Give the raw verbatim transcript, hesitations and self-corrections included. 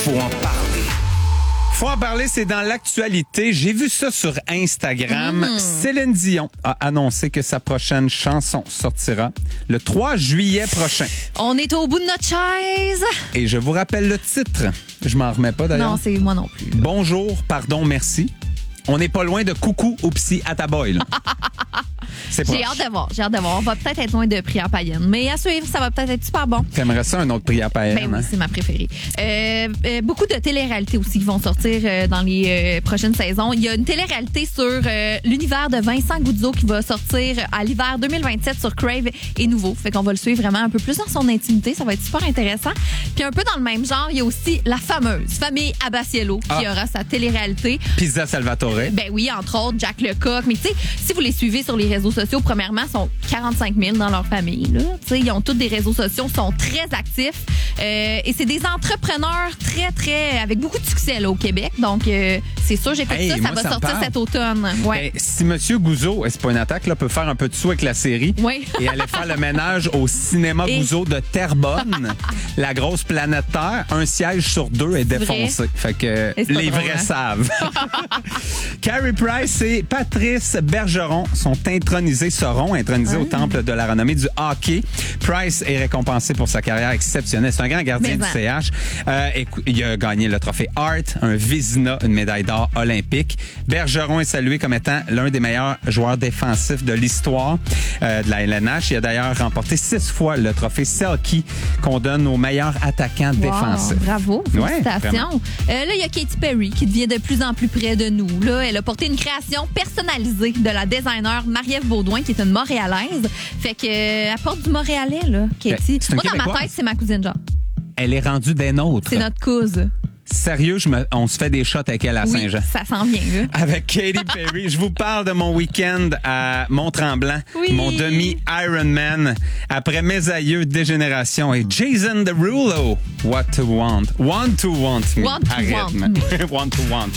faut en parler. Faut en parler, c'est dans l'actualité. J'ai vu ça sur Instagram. Mmh. Céline Dion a annoncé que sa prochaine chanson sortira le trois juillet prochain. On est au bout de notre chaise. Et je vous rappelle le titre. Je m'en remets pas d'ailleurs. Non, c'est moi non plus. Là. Bonjour, pardon, merci. On n'est pas loin de Coucou ou Psy à ta boy, là. C'est proche. J'ai hâte de voir, j'ai hâte de voir. On va peut-être être loin de Prière païenne, mais à suivre, ça va peut-être être super bon. T'aimerais ça, un autre Prière païenne? Ben oui, hein? c'est ma préférée. Euh, euh, beaucoup de télé-réalités aussi qui vont sortir euh, dans les euh, prochaines saisons. Il y a une télé-réalité sur euh, l'univers de Vincent Goudzo qui va sortir à l'hiver deux mille vingt-sept sur Crave et Nouveau. Fait qu'on va le suivre vraiment un peu plus dans son intimité. Ça va être super intéressant. Puis un peu dans le même genre, il y a aussi la fameuse famille Abbassiello qui ah. aura sa télé-réalité. Pizza Salvatore. Ben oui, entre autres, Jack Lecoq. Mais tu sais, si vous les suivez sur les réseaux sociaux, premièrement, ils sont quarante-cinq mille dans leur famille. Là. Ils ont tous des réseaux sociaux, sont très actifs. Euh, et c'est des entrepreneurs très, très... avec beaucoup de succès là, au Québec. Donc, euh, c'est sûr, j'écoute hey, ça. Ça moi, va ça sortir cet automne. Ouais. Ben, si M. Goudzo, et c'est pas une attaque, là, peut faire un peu de sous avec la série oui. et aller faire le ménage au cinéma et... Goudzo de Terrebonne, la grosse planète Terre, un siège sur deux est défoncé. Vrai. Fait que les drôle, vrais hein? savent. Carey Price et Patrice Bergeron sont intronisés, seront intronisés ah. au temple de la renommée du hockey. Price est récompensé pour sa carrière exceptionnelle. C'est un grand gardien Mais du C H. Euh, il a gagné le trophée Hart, un Vézina, une médaille d'or olympique. Bergeron est salué comme étant l'un des meilleurs joueurs défensifs de l'histoire euh, de la L N H. Il a d'ailleurs remporté six fois le trophée Selke qu'on donne aux meilleurs attaquants wow, défensifs. Bravo, félicitations. Ouais, euh, là, il y a Katy Perry qui devient de plus en plus près de nous. Là, elle a porté une création personnalisée de la designer Marie-Ève Baudouin, qui est une Montréalaise. Fait que euh, elle porte du Montréalais, là, Katy. Moi, dans ma tête, c'est ma cousine genre. Elle est rendue des nôtres. C'est notre cousine. Sérieux, je me, on se fait des shots avec elle à oui, Saint-Jean. Ça s'en vient, là. Avec Katy Perry. Je vous parle de mon week-end à Mont-Tremblant. Oui. Mon demi-Ironman. Après mes aïeux de dégénération et Jason Derulo. What to want. Want to want me. Want to Arrête, want me. Want to want.